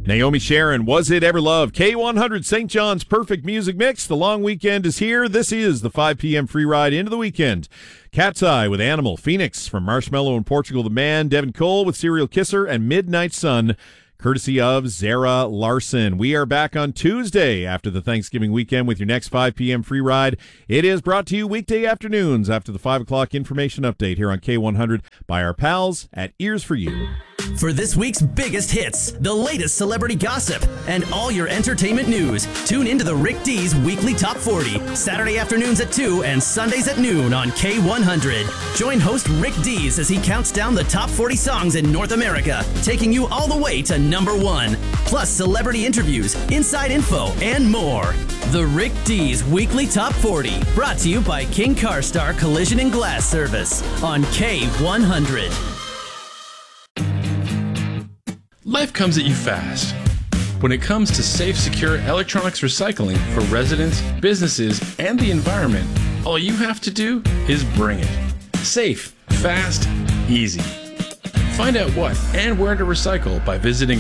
Naomi Sharon, Was It Ever Love? K100 St. John's Perfect Music Mix. The long weekend is here. This is the 5 p.m. free ride into the weekend. Cat's Eye with Animal, Phoenix from Marshmallow in Portugal the Man, Devin Cole with Serial Kisser, and Midnight Sun, courtesy of Zara Larson. We are back on Tuesday after the Thanksgiving weekend with your next 5 p.m. free ride. It is brought to you weekday afternoons after the 5 o'clock information update here on K100 by our pals at Ears for You. For this week's biggest hits, the latest celebrity gossip, and all your entertainment news, tune into the Rick D's Weekly Top 40, Saturday afternoons at 2 and Sundays at noon on K100. Join host Rick D's as he counts down the top 40 songs in North America, taking you all the way to number 1. Plus celebrity interviews, inside info, and more. The Rick D's Weekly Top 40, brought to you by King CarStar Collision and Glass Service on K100. Life comes at you fast. When it comes to safe, secure electronics recycling for residents, businesses, and the environment, all you have to do is bring it. Safe, fast, easy. Find out what and where to recycle by visiting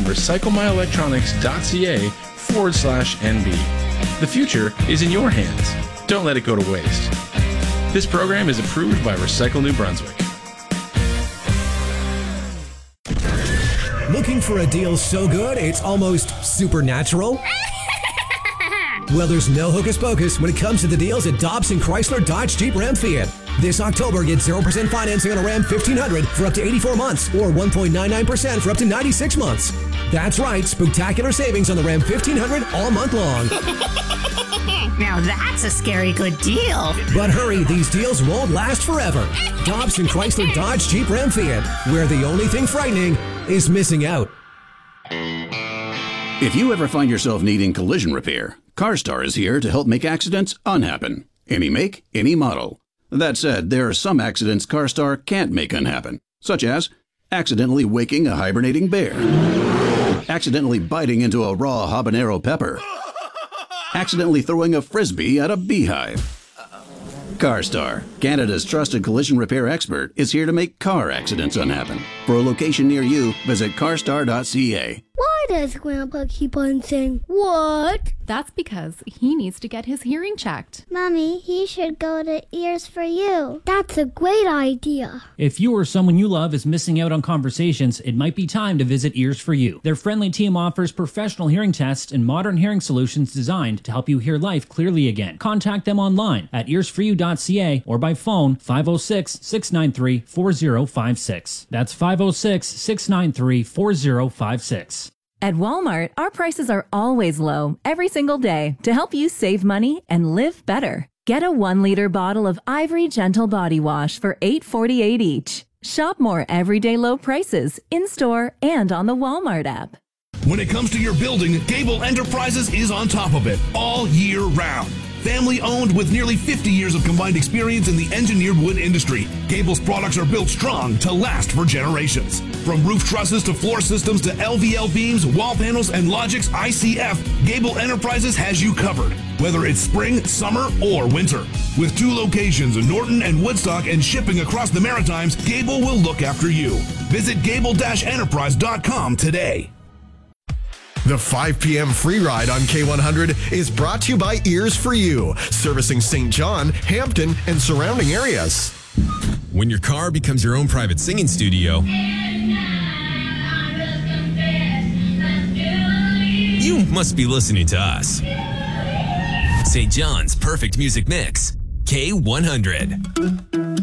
recyclemyelectronics.ca/NB. The future is in your hands. Don't let it go to waste. This program is approved by Recycle New Brunswick. Looking for a deal so good it's almost supernatural? Well, there's no hocus pocus when it comes to the deals at Dobson Chrysler Dodge Jeep Ram Fiat. This October, get 0% financing on a Ram 1500 for up to 84 months or 1.99% for up to 96 months. That's right, spectacular savings on the Ram 1500 all month long. Now that's a scary good deal. But hurry, these deals won't last forever. Dobson Chrysler Dodge Jeep Ram Fiat, where the only thing frightening is missing out. If you ever find yourself needing collision repair, CarStar is here to help make accidents unhappen. Any make, any model. That said, there are some accidents CarStar can't make unhappen, such as accidentally waking a hibernating bear, accidentally biting into a raw habanero pepper, accidentally throwing a frisbee at a beehive. CarStar, Canada's trusted collision repair expert, is here to make car accidents unhappen. For a location near you, visit carstar.ca. Why does Grandpa keep on saying, what? That's because he needs to get his hearing checked. Mommy, he should go to Ears for You. That's a great idea. If you or someone you love is missing out on conversations, it might be time to visit Ears for You. Their friendly team offers professional hearing tests and modern hearing solutions designed to help you hear life clearly again. Contact them online at earsforyou.ca or by phone 506-693-4056. That's 506-693-4056. At Walmart, our prices are always low, every single day, to help you save money and live better. Get a 1-liter bottle of Ivory Gentle Body Wash for $8.48 each. Shop more everyday low prices in-store and on the Walmart app. When it comes to your building, Gable Enterprises is on top of it all year round. Family owned with nearly 50 years of combined experience in the engineered wood industry, Gable's products are built strong to last for generations. From roof trusses to floor systems to LVL beams, wall panels, and Logix ICF, Gable Enterprises has you covered, whether it's spring, summer, or winter. With 2 locations in Norton and Woodstock and shipping across the Maritimes, Gable will look after you. Visit gable-enterprise.com today. The 5 p.m. free ride on K100 is brought to you by Ears for You, servicing St. John, Hampton, and surrounding areas. When your car becomes your own private singing studio, you must be listening to us. St. John's Perfect Music Mix, K100.